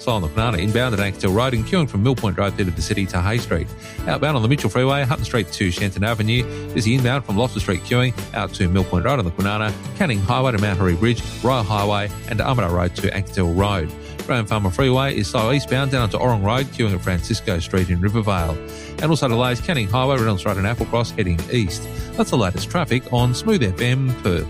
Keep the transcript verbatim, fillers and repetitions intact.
Slow on the Kwinana inbound at Ankersdale Road and queuing from Mill Point Drive through to the city to Hay Street. Outbound on the Mitchell Freeway, Hutton Street to Shenton Avenue. Busy inbound from Loftus Street queuing out to Mill Point Road on the Kwinana, Canning Highway to Mount Harry Bridge, Royal Highway and to Armadale Road to Ankersdale Road. Graham Farmer Freeway is slow eastbound down to Orong Road, queuing at Francisco Street in Rivervale. And also delays Canning Highway, Reynolds Road and Applecross heading east. That's the latest traffic on Smooth F M Perth.